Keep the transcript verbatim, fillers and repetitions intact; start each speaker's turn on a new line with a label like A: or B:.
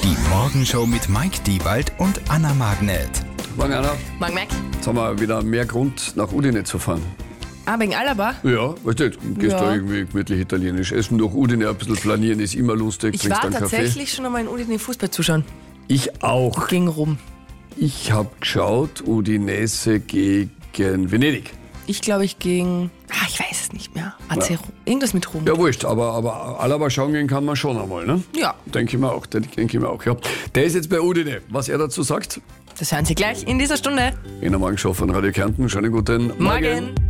A: Die Morgenshow mit Mike Diewald und Anna Magnet.
B: Morgen, Anna.
C: Morgen, Mike.
B: Jetzt haben wir wieder mehr Grund, nach Udine zu fahren.
C: Ah, wegen Alaba?
B: Ja, weißt du, du gehst
C: Ja.
B: da irgendwie gemütlich italienisch essen, durch Udine ein bisschen planieren, ist immer lustig.
C: Ich
B: trinkst
C: war
B: dann Kaffee.
C: tatsächlich schon einmal in Udine Fußball zuschauen.
B: Ich auch.
C: Ging rum.
B: Ich habe geschaut, Udinese gegen Venedig.
C: Ich glaube, ich ging... Ah, ich weiß es nicht mehr. A C
B: Ja.
C: Rom. Irgendwas mit Rom.
B: Ja, wurscht, aber, aber Alaba schauen gehen kann man schon einmal, ne?
C: Ja.
B: Denke ich mir auch, denke ich mir auch, ja. Der ist jetzt bei Udine. Was er dazu sagt,
C: Das hören Sie gleich in dieser Stunde.
B: in der Morgenshow von Radio Kärnten. Schönen guten Morgen.
C: Morgen.